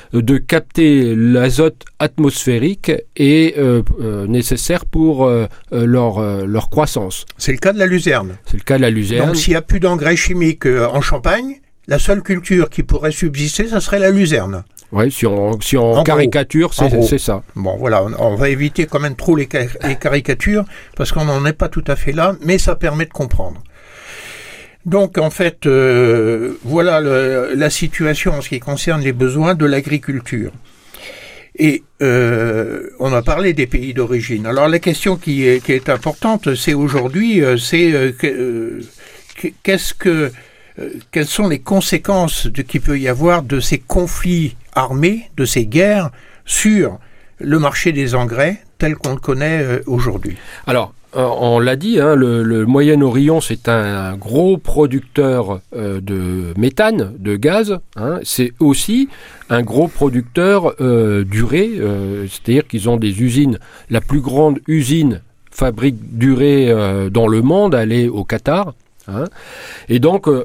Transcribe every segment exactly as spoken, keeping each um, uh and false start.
de capter l'azote atmosphérique et euh, euh, nécessaire pour euh, leur, euh, leur croissance. C'est le cas de la luzerne. C'est le cas de la luzerne. Donc s'il n'y a plus d'engrais chimiques euh, en Champagne, la seule culture qui pourrait subsister, ça serait la luzerne. Oui, si on, si on en caricature, gros, c'est, c'est ça. Bon, voilà, on, on va éviter quand même trop les, car- les caricatures, parce qu'on n'en est pas tout à fait là, mais ça permet de comprendre. Donc, en fait, euh, voilà le, la situation en ce qui concerne les besoins de l'agriculture. Et euh, on a parlé des pays d'origine. Alors, la question qui est, qui est importante, c'est aujourd'hui, euh, c'est euh, que, euh, qu'est-ce que... Quelles sont les conséquences de, qu'il peut y avoir de ces conflits armés, de ces guerres, sur le marché des engrais tel qu'on le connaît euh, aujourd'hui? Alors, euh, on l'a dit, hein, le, le Moyen-Orient, c'est un, un gros producteur euh, de méthane, de gaz. Hein, c'est aussi un gros producteur euh, d'urée, euh, c'est-à-dire qu'ils ont des usines. La plus grande usine fabrique d'urée euh, dans le monde, elle est au Qatar. Hein. Et donc, euh,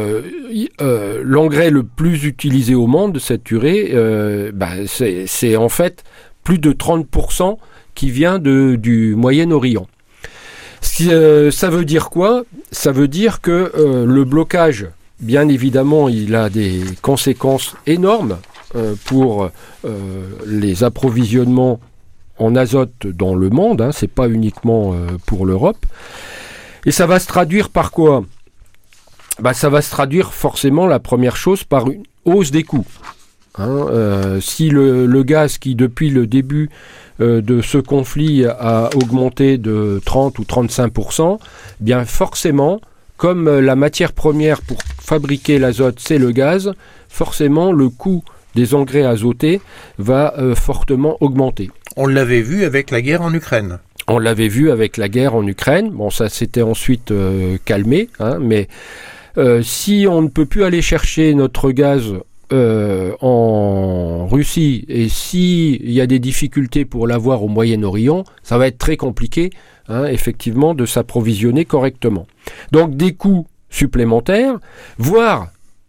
euh, l'engrais le plus utilisé au monde, cette urée, euh, bah, c'est, c'est en fait plus de trente pour cent qui vient de, du Moyen-Orient. Euh, ça veut dire quoi? Ça veut dire que euh, le blocage, bien évidemment, il a des conséquences énormes euh, pour euh, les approvisionnements en azote dans le monde. Hein, c'est pas uniquement euh, pour l'Europe. Et ça va se traduire par quoi? Bah, ça va se traduire forcément, la première chose, par une hausse des coûts. Hein, euh, si le, le gaz qui, depuis le début euh, de ce conflit, a augmenté de trente ou trente-cinq pour cent, bien forcément, comme la matière première pour fabriquer l'azote, c'est le gaz, forcément, le coût des engrais azotés va euh, fortement augmenter. On l'avait vu avec la guerre en Ukraine. On l'avait vu avec la guerre en Ukraine. Bon, ça s'était ensuite euh, calmé, hein, mais euh, si on ne peut plus aller chercher notre gaz euh, en Russie et s'il y a des difficultés pour l'avoir au Moyen-Orient, ça va être très compliqué, hein, effectivement, de s'approvisionner correctement. Donc des coûts supplémentaires, voire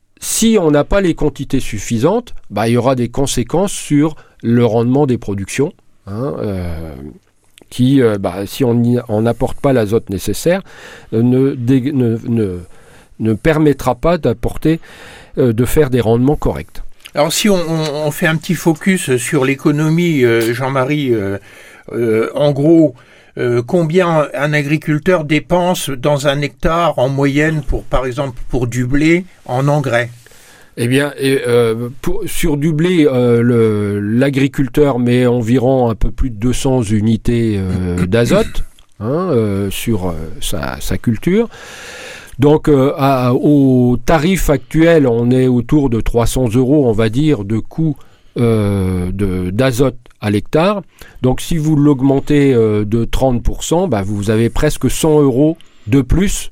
si on n'a pas les quantités suffisantes, bah, il y aura des conséquences sur le rendement des productions. Hein, euh, qui, euh, bah, si on n'apporte pas l'azote nécessaire, euh, ne, dé, ne, ne, ne permettra pas d'apporter, euh, de faire des rendements corrects. Alors si on, on, on fait un petit focus sur l'économie, euh, Jean-Marie, euh, euh, en gros, euh, combien un agriculteur dépense dans un hectare en moyenne, pour, par exemple pour du blé, en engrais? Eh bien, et, euh, pour, sur du blé, euh, le, l'agriculteur met environ un peu plus de deux cents unités euh, d'azote hein, euh, sur euh, sa, sa culture. Donc, euh, à, au tarif actuel, on est autour de trois cents euros, on va dire, de coût euh, de, d'azote à l'hectare. Donc, si vous l'augmentez euh, de trente pour cent, bah, vous avez presque cent euros de plus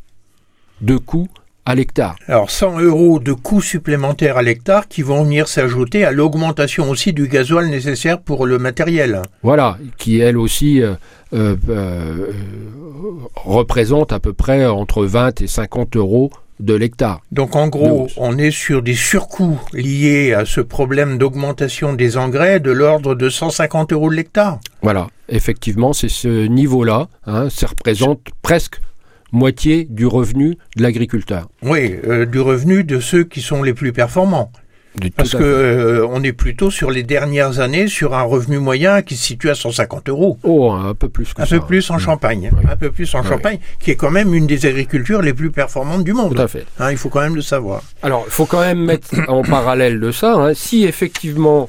de coût à l'hectare. Alors cent euros de coûts supplémentaires à l'hectare qui vont venir s'ajouter à l'augmentation aussi du gasoil nécessaire pour le matériel. Voilà, qui elle aussi euh, euh, euh, représente à peu près entre vingt et cinquante euros de l'hectare. Donc en gros, on est sur des surcoûts liés à ce problème d'augmentation des engrais de l'ordre de cent cinquante euros de l'hectare. Voilà, effectivement, c'est ce niveau-là, hein, ça représente presque moitié du revenu de l'agriculteur. Oui, euh, du revenu de ceux qui sont les plus performants. De Parce qu'on euh, est plutôt sur les dernières années sur un revenu moyen qui se situe à cent cinquante euros. Oh, un peu plus que un ça. Un peu plus en oui. Champagne. Oui. Un peu plus en oui. Champagne, qui est quand même une des agricultures les plus performantes du monde. Tout à fait. Hein, il faut quand même le savoir. Alors, il faut quand même mettre en parallèle de ça, hein, si effectivement,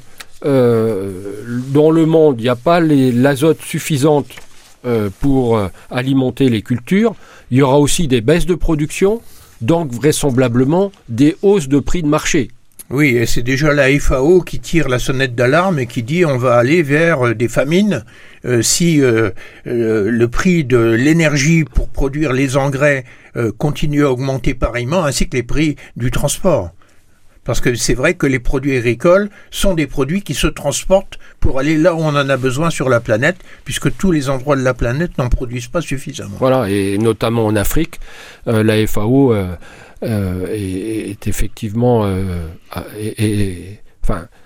euh, dans le monde, il n'y a pas les, l'azote suffisante euh, pour euh, alimenter les cultures, il y aura aussi des baisses de production, donc vraisemblablement des hausses de prix de marché. Oui, et c'est déjà la F A O qui tire la sonnette d'alarme et qui dit on va aller vers des famines euh, si euh, euh, le prix de l'énergie pour produire les engrais euh, continue à augmenter pareillement, ainsi que les prix du transport. Parce que c'est vrai que les produits agricoles sont des produits qui se transportent pour aller là où on en a besoin sur la planète, puisque tous les endroits de la planète n'en produisent pas suffisamment. Voilà, et notamment en Afrique, euh, la F A O euh, euh, est, est effectivement... Euh, est, est, enfin,